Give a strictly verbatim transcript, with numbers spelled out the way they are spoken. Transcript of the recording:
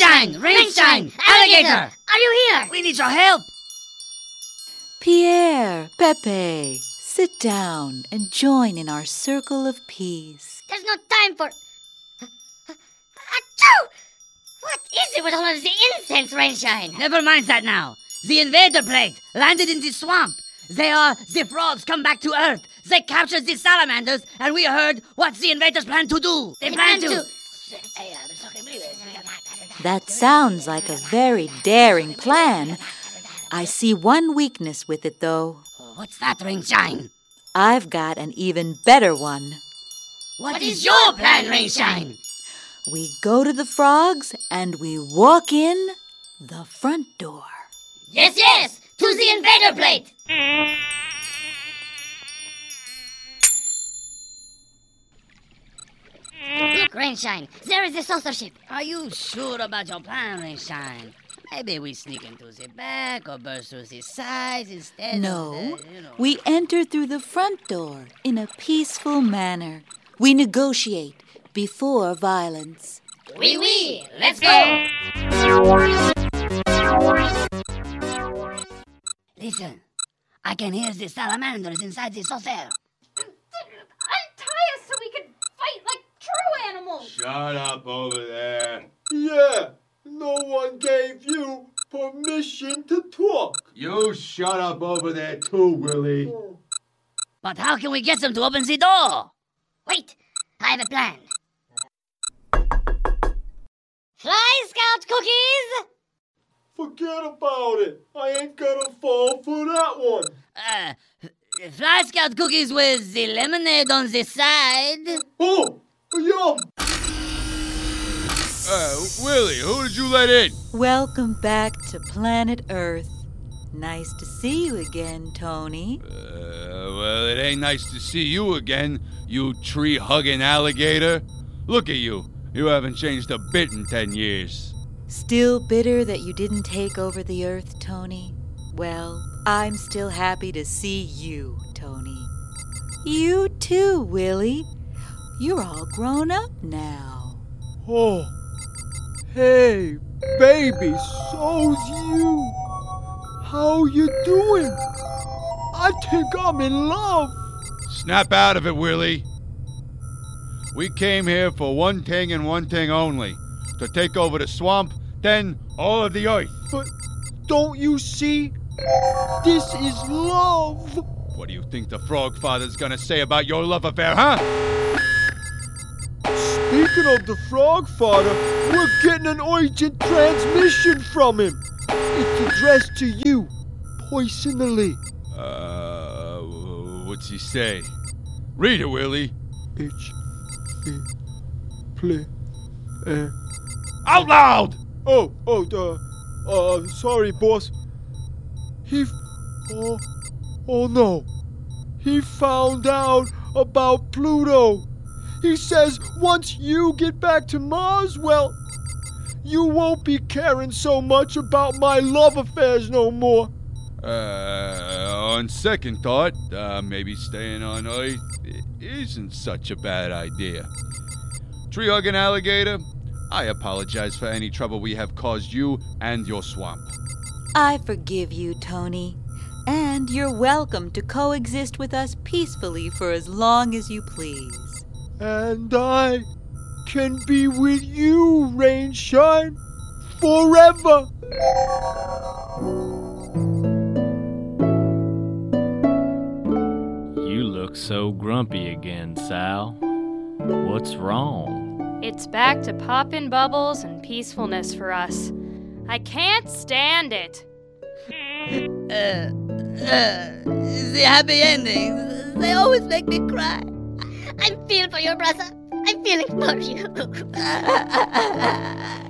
Rainshine! Rainshine! Alligator! Are you here? We need your help! Pierre, Pepe, sit down and join in our circle of peace. There's no time for... Achoo! What is it with all of the incense, Rainshine? Never mind that now. The invader plate landed in the swamp. They are the frogs come back to Earth. They captured the salamanders, and we heard what the invaders plan to do. They, They plan, plan to... to- That sounds like a very daring plan. I see one weakness with it, though. What's that, Rainshine? I've got an even better one. What is your plan, Rainshine? We go to the frogs and we walk in the front door. Yes, yes! To the invader plate! Look, Rainshine, there is the saucer ship. Are you sure about your plan, Rainshine? Maybe we sneak into the back or burst through the sides instead No, of the, you know. we enter through the front door in a peaceful manner. We negotiate before violence. Oui, oui, let's go! Listen, I can hear the salamanders inside the saucer. Untie us so we can fight like true animals! Shut up over there. Yeah, no one gave you permission to talk. You shut up over there too, Willie. But how can we get them to open the door? Wait, I have a plan. Fly Scout cookies! Forget about it. I ain't gonna fall for that one. Uh, Fly Scout cookies with the lemonade on the side. Oh, yum. Uh, Willie, who did you let in? Welcome back to planet Earth. Nice to see you again, Tony. Uh, well, it ain't nice to see you again, you tree-hugging alligator. Look at you. You haven't changed a bit in ten years. Still bitter that you didn't take over the Earth, Tony? Well, I'm still happy to see you, Tony. You too, Willie. You're all grown up now. Oh, hey, baby, so's you. How you doing? I think I'm in love. Snap out of it, Willie. We came here for one thing and one thing only. To take over the swamp, then all of the Earth. But don't you see? This is love. What do you think the Frog Father's gonna say about your love affair, huh? Speaking of the Frog Father, we're getting an urgent transmission from him. It's addressed to you, personally. Uh, what's he say? Read it, Willie. It's in play. Uh, Out loud! oh, oh, uh, uh, sorry, boss. He, f- oh, oh no. He found out about Pluto. He says once you get back to Mars, well, you won't be caring so much about my love affairs no more. Uh, on second thought, uh, maybe staying on Earth isn't such a bad idea. Tree-hugging alligator, I apologize for any trouble we have caused you and your swamp. I forgive you, Tony. And you're welcome to coexist with us peacefully for as long as you please. And I can be with you, Rainshine, forever. You look so grumpy again, Sal. What's wrong? It's back to poppin' bubbles and peacefulness for us. I can't stand it. Uh, uh, the happy endings, they always make me cry. I'm feeling for you, brother. I'm feeling for you.